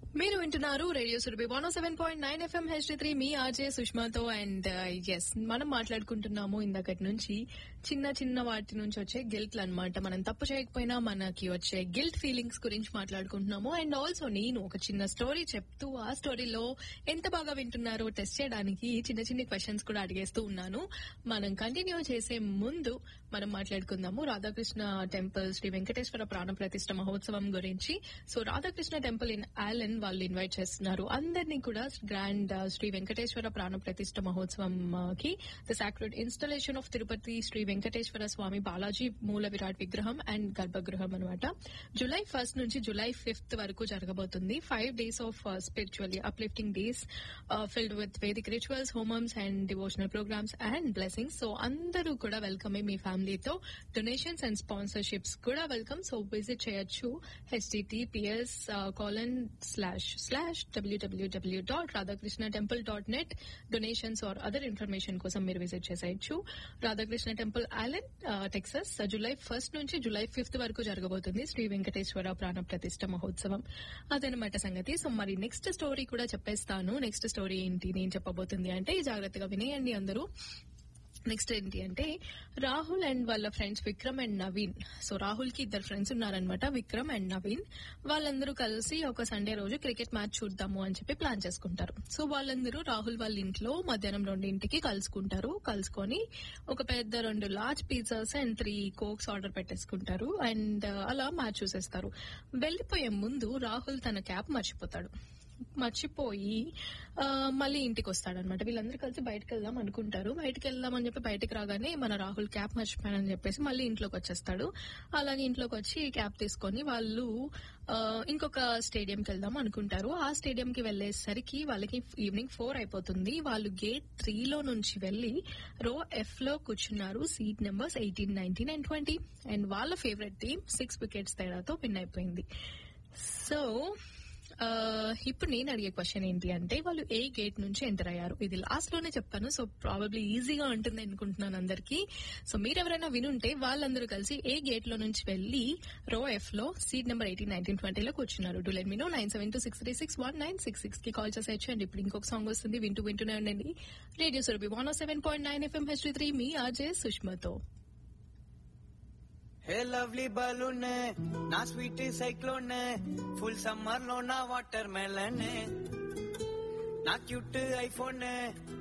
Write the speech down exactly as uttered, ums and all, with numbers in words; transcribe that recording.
మీరు వింటున్నారు radio Surabhi one oh seven point nine FM H three me RJ సుష్మాతో. And yes మనం మాట్లాడుకుంటున్నాము ఇందాకటి నుంచి చిన్న చిన్న వాటి నుంచి వచ్చే గిల్ట్ అన్నమాట. మనం తప్పు చేయకపోయినా మనకి వచ్చే గిల్ట్ ఫీలింగ్స్ గురించి మాట్లాడుకుంటున్నాము. అండ్ ఆల్సో నేను ఒక చిన్న స్టోరీ చెప్తూ ఆ స్టోరీలో ఎంత బాగా వింటున్నారో టెస్ట్ చేయడానికి చిన్న చిన్న క్వశ్చన్స్ కూడా అడిగేస్తూ ఉన్నాను. మనం కంటిన్యూ చేసే ముందు మనం మాట్లాడుకుందాము రాధాకృష్ణ టెంపుల్ శ్రీ వెంకటేశ్వర ప్రాణ ప్రతిష్ఠ మహోత్సవం గురించి. So Radhakrishna temple in Alan వాళ్ళు ఇన్వైట్ చేస్తున్నారు అందరినీ కూడా గ్రాండ్ శ్రీ వెంకటేశ్వర ప్రాణ ప్రతిష్ఠ మహోత్సవం కి the sacred installation of Tirupati Shri Venkateswara స్వామి బాలాజీ మూల విరాట్ విగ్రహం అండ్ గర్భగృహం అనమాట. జూలై ఫస్ట్ నుంచి జూలై ఫిఫ్త్ వరకు జరగబోతుంది. Five days of spiritually uplifting days filled with Vedic rituals, హోమమ్స్ and devotional programmes and blessings. So అందరూ కూడా వెల్కమ్ మీ ఫ్యామిలీతో. డొనేషన్స్ అండ్ స్పాన్సర్షిప్స్ కూడా వెల్కమ్. సో విజిట్ చేయొచ్చు HTTPS colon slash slash WWW dot Radhakrishna temple dot net. Donations are other information కోసం మీరు visit చేసేయచ్చు. Radhakrishna temple Alan Texas July first నుంచి July fifth వరకు జరగబోతుంది శ్రీ వెంకటేశ్వర ప్రాణ ప్రతిష్ఠ మహోత్సవం. అదనమాట సంగతి. సో మరి నెక్స్ట్ స్టోరీ కూడా చెప్పేస్తాను. నెక్స్ట్ స్టోరీ ఏంటి నేను చెప్పబోతుంది అంటే జాగ్రత్తగా వినేయండి అందరూ. నెక్స్ట్ ఏంటి అంటే రాహుల్ అండ్ వాళ్ళ friends Vikram and Naveen. So Rahul కి ఇద్దరు ఫ్రెండ్స్ ఉన్నారనమాట, విక్రమ్ అండ్ నవీన్. వాళ్ళందరూ కలిసి ఒక సండే రోజు క్రికెట్ మ్యాచ్ చూద్దాము అని చెప్పి ప్లాన్ చేసుకుంటారు. సో వాళ్ళందరూ రాహుల్ వాళ్ళ ఇంట్లో మధ్యాహ్నం రెండింటికి కలుసుకుంటారు. కలుసుకొని ఒక పెద్ద రెండు large pizzas and three cokes order పెట్టేసుకుంటారు. And అలా మ్యాచ్ చూసేస్తారు. వెళ్లిపోయే ముందు రాహుల్ తన క్యాప్ మర్చిపోతాడు. మర్చిపోయి మళ్ళీ ఇంటికి వస్తాడనమాట. వీళ్ళందరూ కలిసి బయటకు వెళ్దాం అనుకుంటారు. బయటకు వెళ్దాం అని చెప్పి బయటకు రాగానే మన రాహుల్ క్యాప్ మర్చిపోయాడని చెప్పేసి మళ్ళీ ఇంట్లోకి వచ్చేస్తాడు. అలాగే ఇంట్లోకి వచ్చి క్యాప్ తీసుకొని వాళ్ళు ఇంకొక స్టేడియంకి వెళ్దాం అనుకుంటారు. ఆ స్టేడియం కి వెళ్లేసరికి వాళ్ళకి ఈవినింగ్ ఫోర్ అయిపోతుంది. వాళ్ళు గేట్ త్రీ లో నుంచి వెళ్లి రో ఎఫ్ లో కూర్చున్నారు. Seat numbers eighteen, nineteen and twenty. And వాళ్ళ ఫేవరెట్ టీమ్ సిక్స్ వికెట్స్ తేడాతో విన్ అయిపోయింది. సో ఇప్పుడు నేను అడిగే క్వశ్చన్ ఏంటి అంటే వాళ్ళు ఏ గేట్ నుంచి ఎంటర్ అయ్యారు? ఇది లాస్ట్ లోనే చెప్తాను. సో ప్రాబబ్లీ ఈజీగా ఉంటుంది అనుకుంటున్నాను అందరికి. సో మీరెవరైనా వినుంటే వాళ్ళందరూ కలిసి ఏ గేట్ లో నుంచి వెళ్లి రో ఎఫ్ లో seat number eighteen, nineteen, twenty లో కూర్చున్నారు. Do let me no. Nine seven two six three six one nine six six కి కాల్ చేసేయచ్చు. అండ్ ఇప్పుడు ఇంకొక సాంగ్ వస్తుంది, వింటూ వింటూనే ఉండండి. రేడియో సురభి వన్ ఓ seven point nine FM H three మీ ఆర్జే సుష్మతో. హే లవ్లీ బలూన్ నా స్వీట్ సైక్లోన్ ఫుల్ సమ్మర్ లో నా వాటర్ మెలన్ నా క్యూట్ ఐఫోన్